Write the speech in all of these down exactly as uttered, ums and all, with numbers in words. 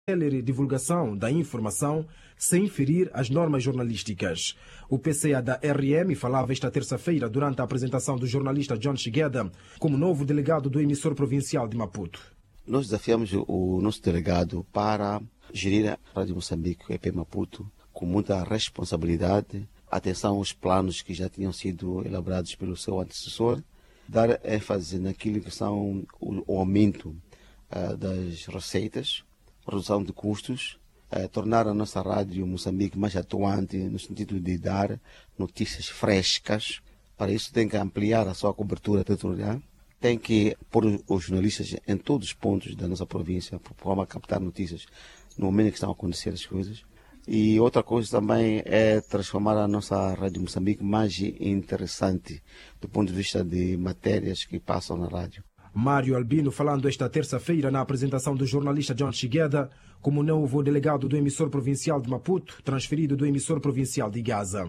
divulgação da informação sem ferir as normas jornalísticas. O P C A da R M falava esta terça-feira durante a apresentação do jornalista John Shigeda como novo delegado do emissor provincial de Maputo. Nós desafiamos o nosso delegado para gerir a Rádio Moçambique, o E P Maputo, com muita responsabilidade, atenção aos planos que já tinham sido elaborados pelo seu antecessor, dar ênfase naquilo que são o, o aumento uh, das receitas, redução de custos, uh, tornar a nossa Rádio Moçambique mais atuante no sentido de dar notícias frescas. Para isso tem que ampliar a sua cobertura territorial, tem que pôr os jornalistas em todos os pontos da nossa província, por forma a captar notícias no momento em que estão a acontecer as coisas. E outra coisa também é transformar a nossa Rádio Moçambique mais interessante do ponto de vista de matérias que passam na rádio. Mário Albino falando esta terça-feira na apresentação do jornalista John Shigeda como novo delegado do emissor provincial de Maputo, transferido do emissor provincial de Gaza.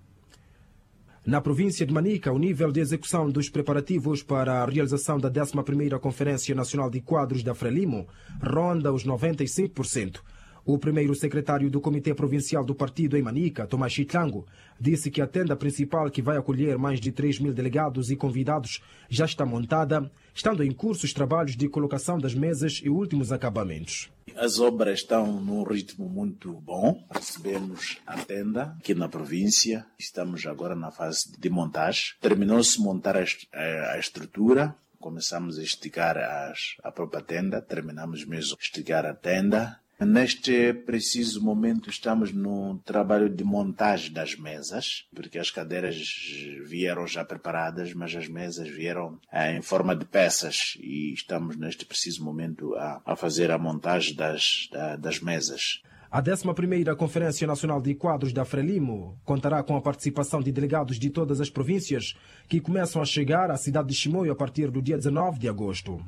Na província de Manica, o nível de execução dos preparativos para a realização da décima primeira Conferência Nacional de Quadros da Frelimo ronda os noventa e cinco por cento. O primeiro secretário do Comitê Provincial do Partido em Manica, Tomás Chitlango, disse que a tenda principal, que vai acolher mais de três mil delegados e convidados, já está montada, estando em curso os trabalhos de colocação das mesas e últimos acabamentos. As obras estão num ritmo muito bom. Recebemos a tenda aqui na província. Estamos agora na fase de montagem. Terminou-se montar a, a, a estrutura. Começamos a esticar as, a própria tenda. Terminamos mesmo de esticar a tenda. Neste preciso momento estamos no trabalho de montagem das mesas, porque as cadeiras vieram já preparadas, mas as mesas vieram eh, em forma de peças e estamos neste preciso momento a, a fazer a montagem das, da, das mesas. A décima primeira Conferência Nacional de Quadros da Frelimo contará com a participação de delegados de todas as províncias que começam a chegar à cidade de Chimoio a partir do dia dezenove de agosto.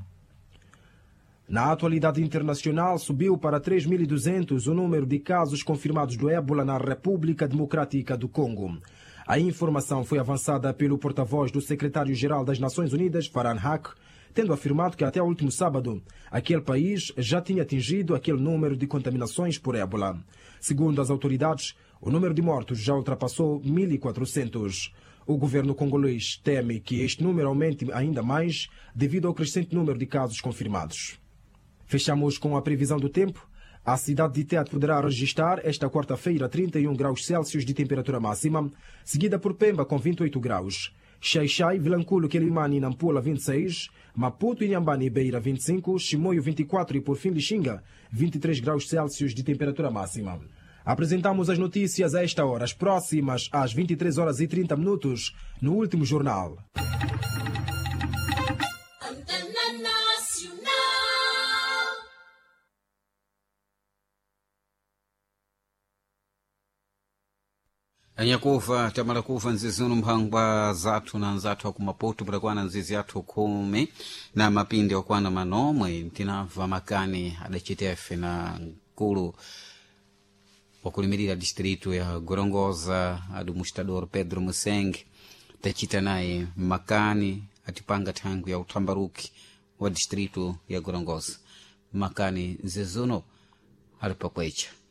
Na atualidade internacional, subiu para três mil e duzentos o número de casos confirmados do ébola na República Democrática do Congo. A informação foi avançada pelo porta-voz do secretário-geral das Nações Unidas, Farhan Haq, tendo afirmado que até o último sábado, aquele país já tinha atingido aquele número de contaminações por ébola. Segundo as autoridades, o número de mortos já ultrapassou mil e quatrocentos. O governo congolês teme que este número aumente ainda mais devido ao crescente número de casos confirmados. Fechamos com a previsão do tempo. A cidade de Tete poderá registrar esta quarta-feira trinta e um graus Celsius de temperatura máxima, seguida por Pemba com vinte e oito graus. Xai-Xai, Vilanculo, Quelimane e Nampula vinte e seis, Maputo, Inhambane e Beira vinte e cinco, Chimoio vinte e quatro e por fim Lixinga vinte e três graus Celsius de temperatura máxima. Apresentamos as notícias a esta hora, as próximas às vinte e três horas e trinta minutos, no último jornal. Anyakuva tamala kuva nzizunu mphangwa zathu na nzathu akumaputu brakwana nzizi athu khumi na mapindi okwana manomwe ntinamva makani adachitefe na nkulu wakulimirira distrito ya Gorongosa administrador Pedro Musenge tachita naye makani atipanga tangu ya utambaruki wa distrito ya Gorongosa makani nzizuno alipakwecha.